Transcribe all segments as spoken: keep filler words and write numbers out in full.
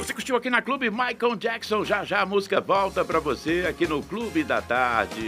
Você curtiu aqui na Clube Michael Jackson, já já a música volta pra você aqui no Clube da Tarde.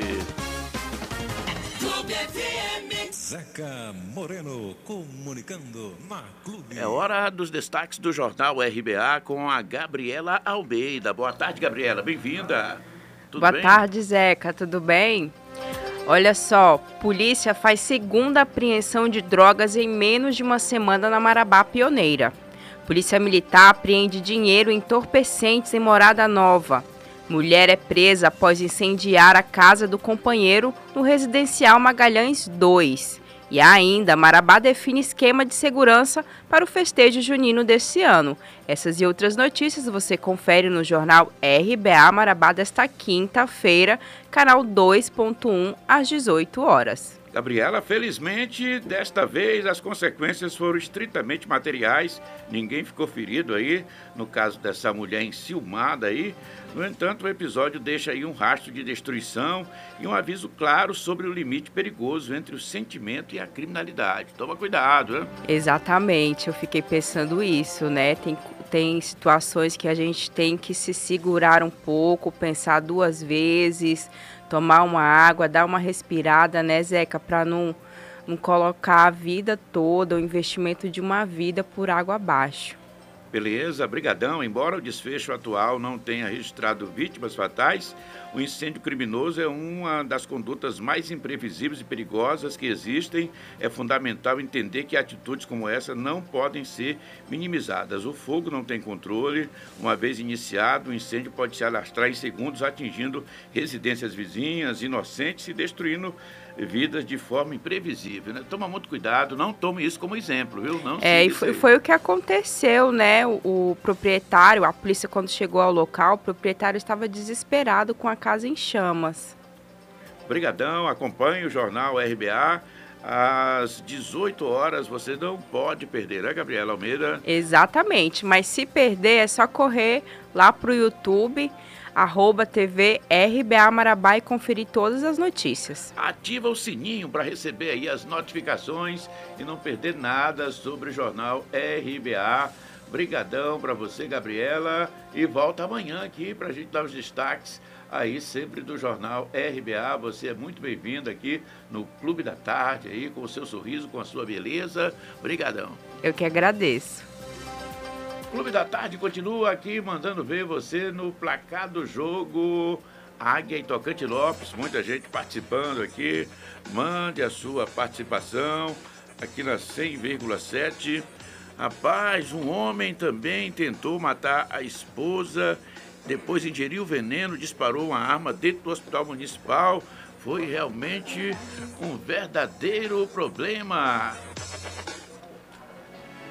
Clube F M. Zeca Moreno comunicando na Clube. É hora dos destaques do Jornal R B A com a Gabriela Almeida. Boa tarde, Gabriela, bem-vinda. Tudo Boa bem? tarde, Zeca, tudo bem? Olha só, polícia faz segunda apreensão de drogas em menos de uma semana na Marabá Pioneira. Polícia Militar apreende dinheiro e entorpecentes em Morada Nova. Mulher é presa após incendiar a casa do companheiro no residencial Magalhães dois. E ainda, Marabá define esquema de segurança para o festejo junino deste ano. Essas e outras notícias você confere no jornal R B A Marabá desta quinta-feira, canal dois ponto um, às dezoito horas. Gabriela, felizmente, desta vez as consequências foram estritamente materiais, ninguém ficou ferido aí, no caso dessa mulher enciumada aí. No entanto, o episódio deixa aí um rastro de destruição e um aviso claro sobre o limite perigoso entre o sentimento e a criminalidade. Toma cuidado, né? Exatamente, eu fiquei pensando isso, né? Tem, tem situações que a gente tem que se segurar um pouco, pensar duas vezes, tomar uma água, dar uma respirada, né, Zeca, para não, não colocar a vida toda, o investimento de uma vida por água abaixo. Beleza, brigadão. Embora o desfecho atual não tenha registrado vítimas fatais, o incêndio criminoso é uma das condutas mais imprevisíveis e perigosas que existem. É fundamental entender que atitudes como essa não podem ser minimizadas. O fogo não tem controle. Uma vez iniciado, o incêndio pode se alastrar em segundos, atingindo residências vizinhas, inocentes e destruindo vidas de forma imprevisível, né? Toma muito cuidado, não tome isso como exemplo, viu? Não é, e foi, foi o que aconteceu, né? O, o proprietário, a polícia quando chegou ao local, o proprietário estava desesperado com a casa em chamas. Obrigadão, acompanhe o jornal R B A. Às dezoito horas, você não pode perder, né, Gabriela Almeida? Exatamente, mas se perder é só correr lá pro YouTube, arroba T V R B A Marabá e conferir todas as notícias. Ativa o sininho para receber aí as notificações e não perder nada sobre o jornal R B A. Brigadão para você, Gabriela, e volta amanhã aqui para a gente dar os destaques aí sempre do jornal R B A. Você é muito bem-vindo aqui no Clube da Tarde aí, com o seu sorriso, com a sua beleza. Brigadão. Eu que agradeço. Clube da Tarde continua aqui mandando ver você no placar do jogo Águia e Tocante Lopes. Muita gente participando aqui. Mande a sua participação aqui na cem vírgula sete. Rapaz, um homem também tentou matar a esposa, depois ingeriu veneno, disparou uma arma dentro do hospital municipal. Foi realmente um verdadeiro problema.